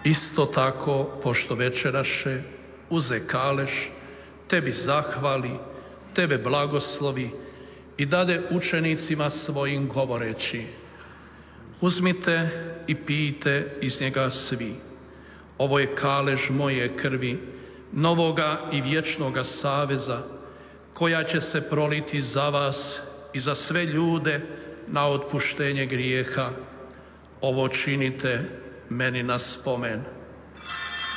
Isto tako, pošto večeraše, uze kaleš, tebi zahvali, tebe blagoslovi i dade učenicima svojim govoreći: uzmite i pijte iz njega svi. Ovo je kalež moje krvi, novoga i vječnoga saveza, koja će se proliti za vas i za sve ljude na otpuštenje grijeha. Ovo činite meni na spomen.